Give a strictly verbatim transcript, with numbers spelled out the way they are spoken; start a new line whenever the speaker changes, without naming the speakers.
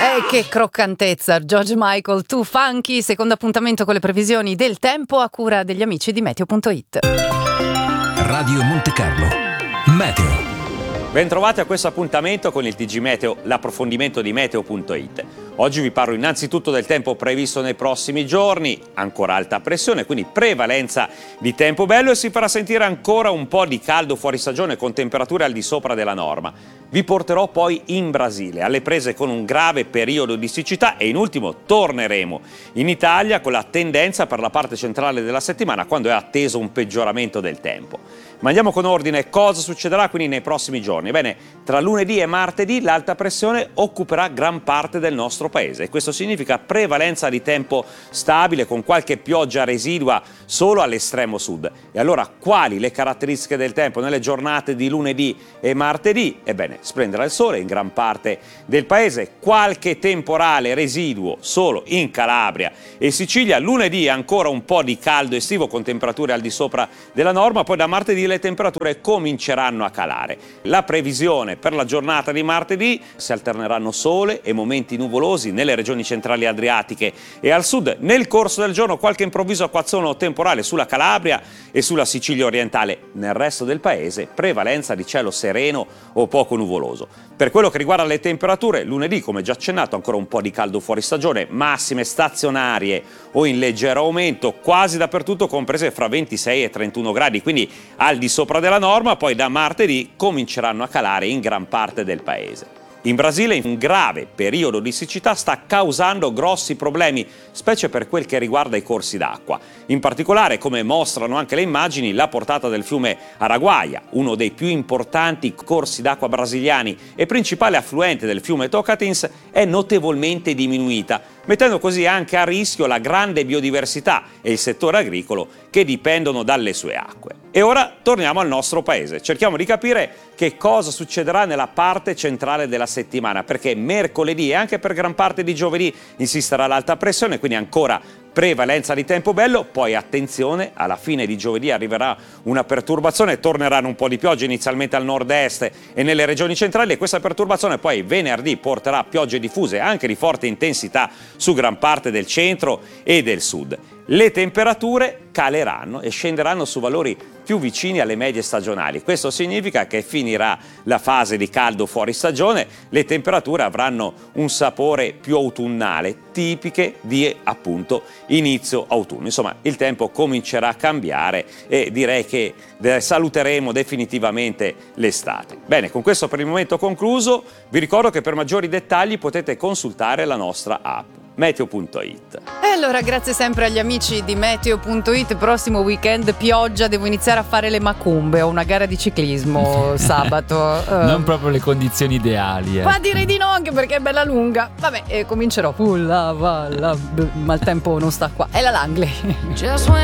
Eh, che croccantezza, George Michael, Too Funky, secondo appuntamento con le previsioni del tempo a cura degli amici di Meteo punto it.
Radio Monte Carlo, Meteo.
Bentrovati a questo appuntamento con il T G Meteo, l'approfondimento di Meteo punto it. Oggi vi parlo innanzitutto del tempo previsto nei prossimi giorni, ancora alta pressione, quindi prevalenza di tempo bello e si farà sentire ancora un po' di caldo fuori stagione con temperature al di sopra della norma. Vi porterò poi in Brasile, alle prese con un grave periodo di siccità e in ultimo torneremo in Italia con la tendenza per la parte centrale della settimana quando è atteso un peggioramento del tempo. Ma andiamo con ordine, cosa succederà quindi nei prossimi giorni? Bene, tra lunedì e martedì l'alta pressione occuperà gran parte del nostro paese e questo significa prevalenza di tempo stabile con qualche pioggia residua solo all'estremo sud. E allora quali le caratteristiche del tempo nelle giornate di lunedì e martedì? Ebbene, splenderà il sole in gran parte del paese, qualche temporale residuo solo in Calabria e Sicilia, lunedì ancora un po' di caldo estivo con temperature al di sopra della norma, poi da martedì le temperature cominceranno a calare. La previsione per la giornata di martedì: si alterneranno sole e momenti nuvolosi nelle regioni centrali adriatiche e al sud. Nel corso del giorno qualche improvviso acquazzone temporale sulla Calabria e sulla Sicilia orientale. Nel resto del paese prevalenza di cielo sereno o poco nuvoloso. Per quello che riguarda le temperature, lunedì, come già accennato, ancora un po' di caldo fuori stagione, massime stazionarie o in leggero aumento quasi dappertutto, comprese fra ventisei e trentuno gradi, quindi al di sopra della norma. Poi da martedì cominceranno a calare in gran parte del paese. In Brasile un grave periodo di siccità sta causando grossi problemi, specie per quel che riguarda i corsi d'acqua. In particolare, come mostrano anche le immagini, la portata del fiume Araguaia, uno dei più importanti corsi d'acqua brasiliani e principale affluente del fiume Tocantins, è notevolmente diminuita, mettendo così anche a rischio la grande biodiversità e il settore agricolo che dipendono dalle sue acque. E ora torniamo al nostro paese. Cerchiamo di capire che cosa succederà nella parte centrale della settimana, perché mercoledì e anche per gran parte di giovedì insisterà l'alta pressione, quindi ancora prevalenza di tempo bello. Poi attenzione, alla fine di giovedì arriverà una perturbazione, torneranno un po' di piogge inizialmente al nord-est e nelle regioni centrali e questa perturbazione poi venerdì porterà piogge diffuse anche di forte intensità su gran parte del centro e del sud. Le temperature caleranno e scenderanno su valori più vicini alle medie stagionali. Questo significa che finirà la fase di caldo fuori stagione, le temperature avranno un sapore più autunnale, tipiche di appunto inizio autunno. Insomma, il tempo comincerà a cambiare e direi che saluteremo definitivamente l'estate. Bene, con questo per il momento concluso. Vi ricordo che per maggiori dettagli potete consultare la nostra app Meteo punto it.
E allora grazie sempre agli amici di Meteo punto it. Prossimo weekend pioggia, devo iniziare a fare le macumbe, ho una gara di ciclismo sabato.
Non proprio le condizioni ideali, eh.
Ma direi di no, anche perché è bella lunga. Vabbè, eh, comincerò. Uh, la, va, la, ma il tempo non sta qua. È la Langley.